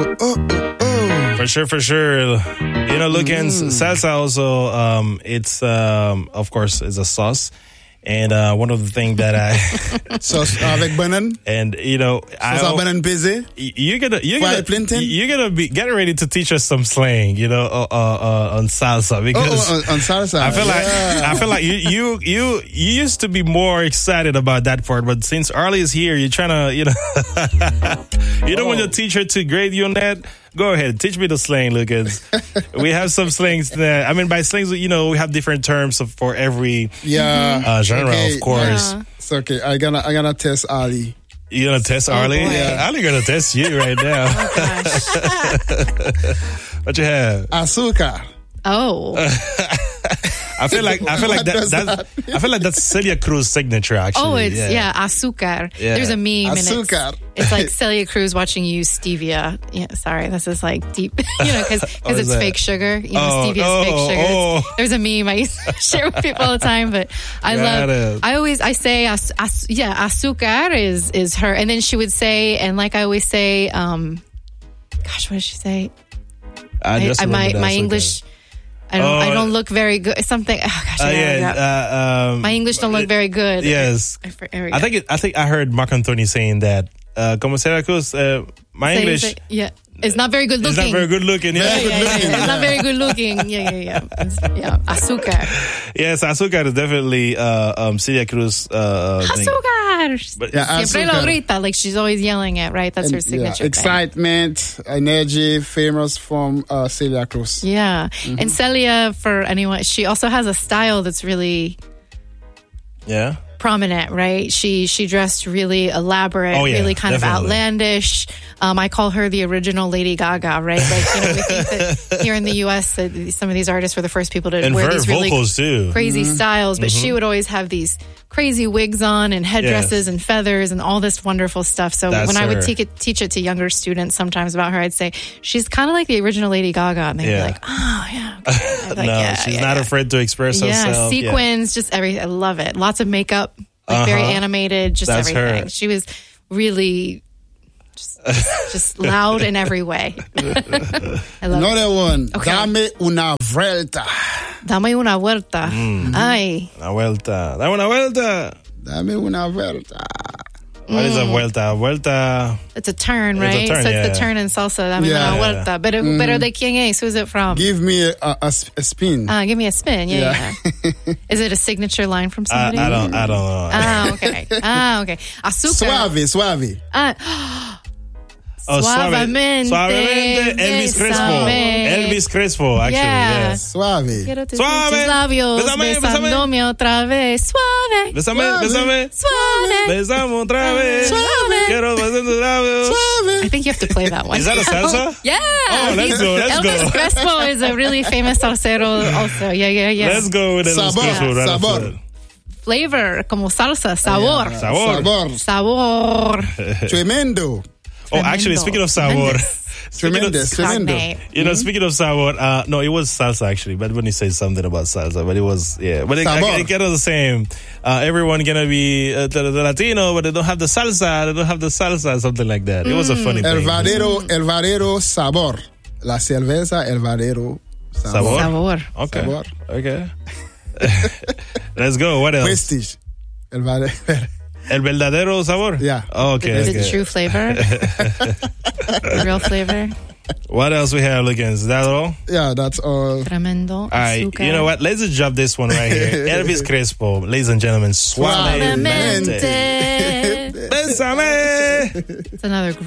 For sure. You know, Lucans, salsa also, it's, of course, is a sauce. And one of the things that I sauce avec banane, and you know, sauce banane pesée. You're gonna be getting ready to teach us some slang, you know, on salsa because on salsa. I feel like you used to be more excited about that part, but since Arlie is here, you're trying to, you know, you don't want your teacher to grade you on that. Go ahead, teach me the slang, Lucas. We have some slangs that, I mean, by slangs, you know, we have different terms for every genre, of course. Yeah. It's okay. I gonna test Ali. You gonna test Arlie? Yeah. Ali gonna test you right now. Oh, gosh. What you have? Azúcar. Oh. I feel like that's Celia Cruz signature, actually. Oh, it's azúcar. Yeah. There's a meme Azúcar. and it's like Celia Cruz watching you stevia. Yeah, sorry, this is like deep, you know, because it's that? fake sugar. You know, stevia is fake sugar. There's a meme I used to share with people all the time, but I say azúcar is her, and then she would say, and like I always say, gosh, what did she say? My English. I don't look very good. Something. Oh gosh, my English don't look very good. Yes, I think I heard Marc Anthony saying that. Como Celia Cruz, my English. It's not very good looking. It's not very good looking. It's not very good looking. Yeah. Azúcar. Yes, azúcar is definitely Celia Cruz. Azúcar. Siempre lo grita, like she's always yelling it, right? That's her signature. Excitement, energy, famous from Celia Cruz. Yeah, and Celia, for anyone, she also has a style that's really prominent, right? She dressed really elaborate, really kind of outlandish. I call her the original Lady Gaga, right? Like, you know, we think that here in the U.S. that some of these artists were the first people to wear these really crazy styles, but she would always have these crazy wigs on and headdresses and feathers and all this wonderful stuff. So when I would teach it to younger students sometimes about her, I'd say, she's kind of like the original Lady Gaga. And they'd be like, oh, yeah. Okay. She's not afraid to express herself. Sequins, just everything. I love it. Lots of makeup, like very animated, just everything. Her. She was really just loud in every way. I love Another one. Okay. Dame una vuelta. Dame una vuelta. Ay. Una vuelta. Dame una vuelta. Dame una vuelta. What is a vuelta? Vuelta. It's a turn, right? It's a turn, so it's the turn in salsa. Dame una vuelta. Pero de quién es? Who's it from? Give me a spin. Give me a spin. Yeah. Is it a signature line from somebody? I don't know. Okay. Azúcar. Suave. Suavemente. Elvis Crespo, actually. Yeah. Suave. Quiero tus labios besándome otra vez. Suave. Bésame. Suave. Besame otra vez. Suave. Quiero besar tus labios. I think you have to play that one. Is that a salsa? Yeah. Oh, let's go. Elvis Crespo is a really famous salsero also. Yeah. Let's go with Elvis Crespo. Sabor. Flavor, como salsa. Sabor. Tremendo. Oh, actually, speaking of sabor. Tremendous. You know, speaking of sabor, no, it was salsa actually. But when he said something about salsa, but it was, but it kind of the same. Everyone gonna be the Latino, but they don't have the salsa, something like that. It was a funny thing. El Vadero sabor. La cerveza, el Vadero sabor. Okay. Sabor. Okay. Let's go. What else? Prestige. El Vadero. El verdadero sabor? Yeah. Okay. The true flavor? The real flavor? What else we have, Lucas? Is that all? Yeah, that's all. Tremendo. All right. You know what? Let's just drop this one right here. Elvis Crespo, ladies and gentlemen. Suavemente. Bésame. It's another